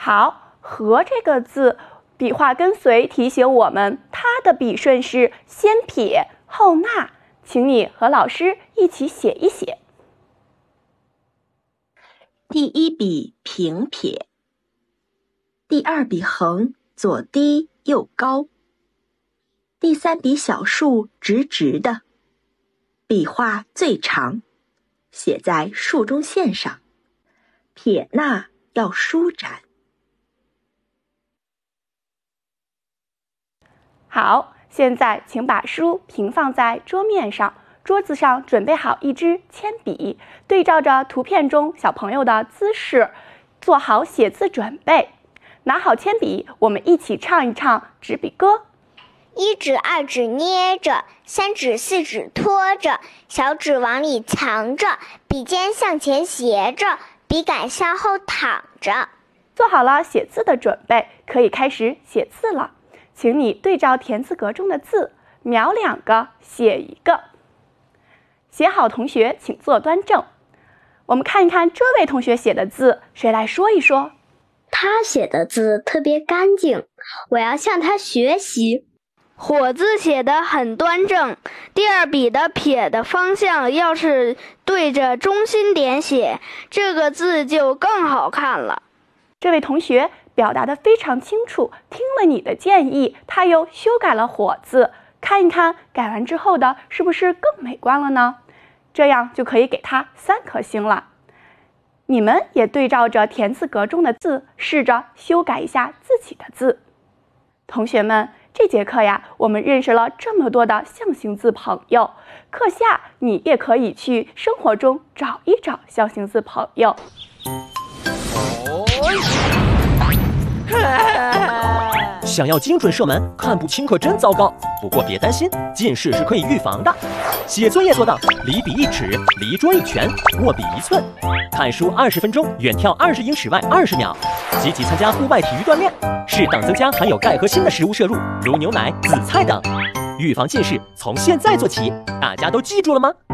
好，和这个字笔画跟随提醒我们，它的笔顺是先撇后捺，请你和老师一起写一写。 第一笔平撇，第二笔横，左低右高，第三笔小竖直直的，笔画最长，写在竖中线上，撇捺要舒展。 好，现在请把书平放在桌面上，桌子上准备好一支铅笔，对照着图片中小朋友的姿势，做好写字准备。拿好铅笔，我们一起唱一唱纸笔歌。 一指二指捏着，三指四指托着，小指往里藏着，笔尖向前斜着，笔杆向后躺着。 做好了写字的准备，可以开始写字了。请你对照田字格中的字，描2个，写1个。写好同学请坐端正。我们看一看这位同学写的字，谁来说一说？ 他写的字特别干净，我要向他学习。 火字写得很端正，第二笔的撇的方向要是对着中心点写，这个字就更好看了。 这位同学表达得非常清楚，听了你的建议，他又修改了火字，看一看改完之后的是不是更美观了呢？这样就可以给他3颗星了。你们也对照着田字格中的字，试着修改一下自己的字。同学们，这节课呀，我们认识了这么多的象形字朋友，课下你也可以去生活中找一找象形字朋友。 想要精准射门，看不清可真糟糕。不过别担心，近视是可以预防的。写作业做到离笔1尺，离桌1拳，握笔1寸。看书20分钟，远跳20英尺外20秒。积极参加户外体育锻炼，适当增加含有钙和锌的食物摄入，如牛奶、紫菜等。预防近视从现在做起，大家都记住了吗？